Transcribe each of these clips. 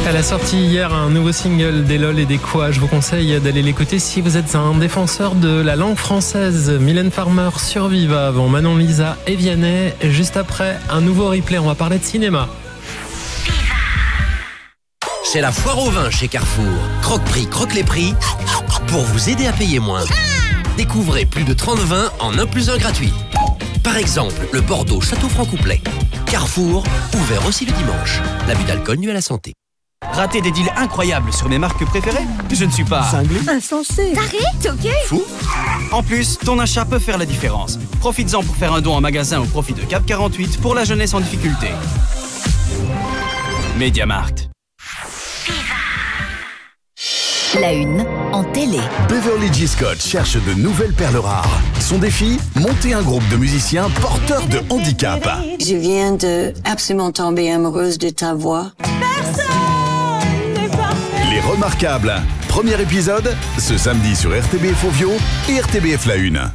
Elle a sorti hier un nouveau single des LOL et des Quoi. Je vous conseille d'aller l'écouter si vous êtes un défenseur de la langue française. Mylène Farmer sur Viva avant Manon Lisa et Vianney. Juste après, un nouveau replay. On va parler de cinéma. C'est la foire au vin chez Carrefour. Croque-prix, croque les prix pour vous aider à payer moins. Découvrez plus de 30 vins en 1 + 1 gratuit. Par exemple, le Bordeaux Château Franc-Couplet. Carrefour, ouvert aussi le dimanche. L'abus d'alcool nuit à la santé. Rater des deals incroyables sur mes marques préférées? Je ne suis pas cinglé, insensé, taré, toqué, fou. En plus, ton achat peut faire la différence. Profites-en pour faire un don en magasin au profit de Cap 48 pour la jeunesse en difficulté. Mediamarkt. La une en télé. Beverly G. Scott cherche de nouvelles perles rares. Son défi, monter un groupe de musiciens porteurs de handicap. Je viens de absolument tomber amoureuse de ta voix. Les Remarquables. Premier épisode, ce samedi sur RTBF Ovio et RTBF La Une.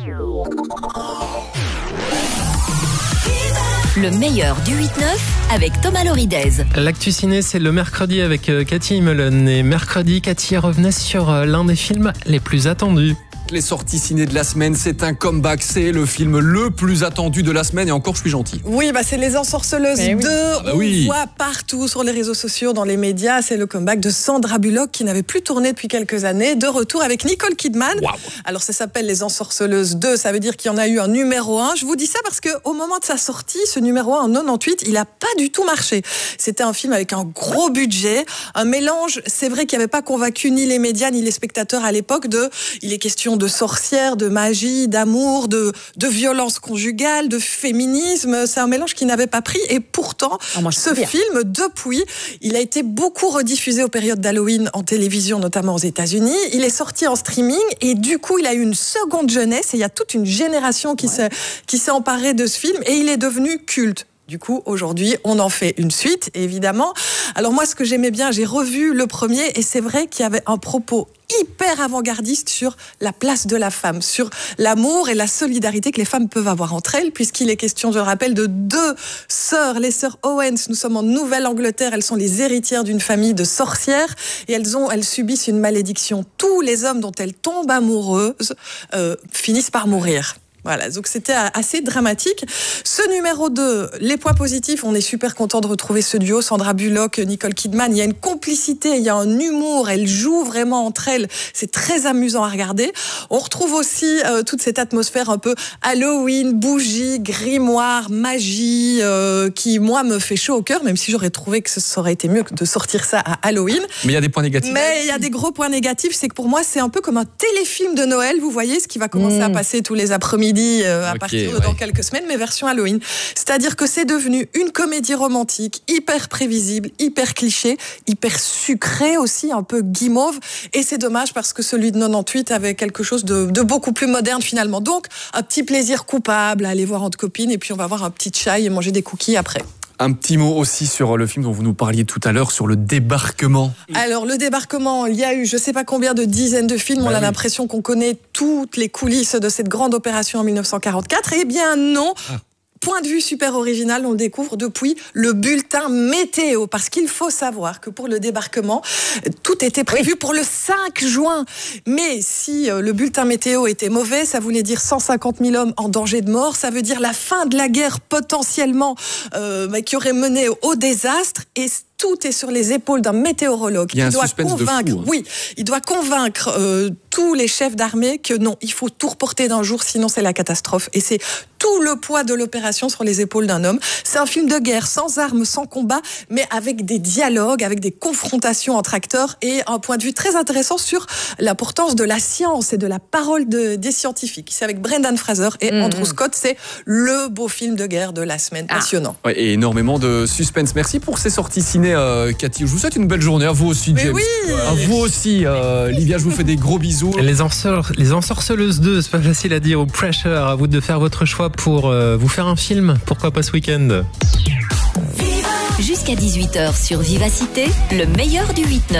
Le meilleur du 8-9 avec Thomas Loridez. L'actu ciné, c'est le mercredi avec Cathy Imelon. Et mercredi, Cathy revenait sur l'un des films les plus attendus. Les sorties ciné de la semaine, c'est un comeback, c'est le film le plus attendu de la semaine et encore je suis gentil. Oui, c'est Les Ensorceleuses 2, on voit partout sur les réseaux sociaux, dans les médias, c'est le comeback de Sandra Bullock qui n'avait plus tourné depuis quelques années, de retour avec Nicole Kidman. Wow. Alors ça s'appelle Les Ensorceleuses 2, ça veut dire qu'il y en a eu un numéro 1. Je vous dis ça parce qu'au moment de sa sortie, ce numéro 1 en 98, il n'a pas du tout marché. C'était un film avec un gros budget, un mélange, c'est vrai qu'il n'avait pas convaincu ni les médias ni les spectateurs à l'époque il est question de sorcières, de magie, d'amour, de violence conjugale, de féminisme. C'est un mélange qui n'avait pas pris. Et pourtant, ce film, depuis, il a été beaucoup rediffusé aux périodes d'Halloween en télévision, notamment aux États-Unis. Il est sorti en streaming et du coup, il a eu une seconde jeunesse et il y a toute une génération qui s'est emparée de ce film et il est devenu culte. Du coup, aujourd'hui, on en fait une suite, évidemment. Alors moi, ce que j'aimais bien, j'ai revu le premier et c'est vrai qu'il y avait un propos hyper avant-gardiste sur la place de la femme, sur l'amour et la solidarité que les femmes peuvent avoir entre elles, puisqu'il est question, je le rappelle, de 2 sœurs, les sœurs Owens. Nous sommes en Nouvelle-Angleterre, elles sont les héritières d'une famille de sorcières et elles subissent une malédiction. Tous les hommes dont elles tombent amoureuses finissent par mourir. Voilà, donc c'était assez dramatique. Ce numéro 2, les points positifs, on est super content de retrouver ce duo, Sandra Bullock, Nicole Kidman. Il y a une complicité, il y a un humour, elles jouent vraiment entre elles. C'est très amusant à regarder. On retrouve aussi toute cette atmosphère un peu Halloween, bougies, grimoire, magie, qui, moi, me fait chaud au cœur, même si j'aurais trouvé que ça aurait été mieux de sortir ça à Halloween. Mais il y a des points négatifs. Mais il y a des gros points négatifs, c'est que pour moi, c'est un peu comme un téléfilm de Noël, vous voyez, ce qui va commencer à passer tous les après-midi à partir dans quelques semaines, mais version Halloween. C'est-à-dire que c'est devenu une comédie romantique hyper prévisible, hyper cliché, hyper sucrée aussi, un peu guimauve. Et c'est dommage parce que celui de 98 avait quelque chose de beaucoup plus moderne finalement. Donc, un petit plaisir coupable à aller voir entre copines et puis on va avoir un petit chai et manger des cookies après. Un petit mot aussi sur le film dont vous nous parliez tout à l'heure, sur le débarquement. Alors, le débarquement, il y a eu je ne sais pas combien de dizaines de films. On a l'impression qu'on connaît toutes les coulisses de cette grande opération en 1944. Eh bien non. Point de vue super original, on le découvre depuis le bulletin météo. Parce qu'il faut savoir que pour le débarquement, tout était prévu pour le 5 juin. Mais si le bulletin météo était mauvais, ça voulait dire 150 000 hommes en danger de mort. Ça veut dire la fin de la guerre potentiellement qui aurait mené au désastre. Et tout est sur les épaules d'un météorologue. Il y a un suspense de fou. Oui, il doit convaincre tous les chefs d'armée que non, il faut tout reporter d'un jour, sinon c'est la catastrophe. Et c'est tout le poids de l'opération sur les épaules d'un homme. C'est un film de guerre, sans armes, sans combat, mais avec des dialogues, avec des confrontations entre acteurs et un point de vue très intéressant sur l'importance de la science et de la parole des scientifiques. C'est avec Brendan Fraser et Andrew Scott. C'est le beau film de guerre de la semaine. Passionnant. Ouais, et énormément de suspense. Merci pour ces sorties ciné, Cathy. Je vous souhaite une belle journée. À vous aussi, James. À vous aussi, Livia. Je vous fais des gros bisous. Les Ensorceleuses 2, c'est pas facile à dire. Au Pressure, à vous de faire votre choix pour vous faire un film. Pourquoi pas ce week-end? Jusqu'à 18h sur Vivacité, le meilleur du 8-9.